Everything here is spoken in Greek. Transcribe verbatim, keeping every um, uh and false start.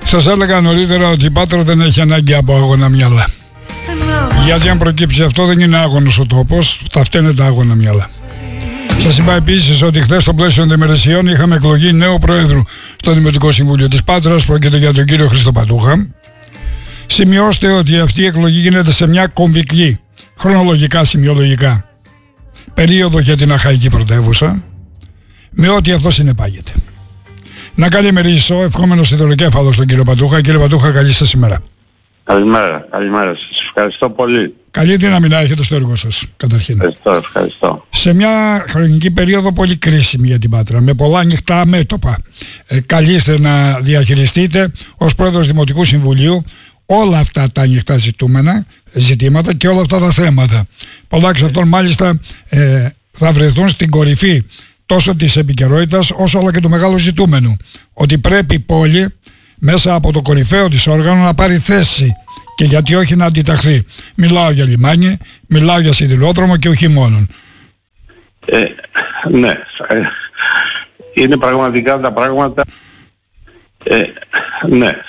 Σας έλεγα νωρίτερα ότι η Πάτρα δεν έχει ανάγκη από άγωνα μυαλά. Γιατί αν προκύψει αυτό δεν είναι άγωνος ο τόπος, τα φταίνε τα άγωνα μυαλά. Σας είπα επίσης ότι χθες στο πλαίσιο των ημερησιών είχαμε εκλογή νέου Προέδρου στο Δημοτικό Συμβούλιο της Πάτρας, πρόκειται για τον κύριο Χρήστο Πατούχα. Σημειώστε ότι αυτή η εκλογή γίνεται σε μια κομβική, χρονολογικά, σημειολογικά, περίοδο για την αχαϊκή πρωτεύουσα, με ό,τι αυτό συνεπάγεται. Να καλημερίσω, ευχόμενος ιδεολοκέφαλος τον κύριο Πατούχα. Κύριε Πατούχα, καλή σας ημέρα. Καλημέρα, καλημέρα σας. Ευχαριστώ πολύ. Καλή δύναμη να έχετε στο έργο σας, καταρχήν. Ευχαριστώ, ευχαριστώ. Σε μια χρονική περίοδο πολύ κρίσιμη για την Πάτρα, με πολλά ανοιχτά μέτωπα, ε, καλείστε να διαχειριστείτε ως πρόεδρος Δημοτικού Συμβουλίου όλα αυτά τα ανοιχτά ζητούμενα, ζητήματα και όλα αυτά τα θέματα. Πολλά εξ αυτών μάλιστα ε, θα βρεθούν στην κορυφή τόσο της επικαιρότητας όσο αλλά και του μεγάλου ζητούμενου. Ότι πρέπει η πόλη μέσα από το κορυφαίο της όργανο να πάρει θέση και γιατί όχι να αντιταχθεί. Μιλάω για λιμάνι, μιλάω για σιδηρόδρομο και όχι μόνον. Ε, ναι, είναι πραγματικά τα πράγματα, ε, ναι,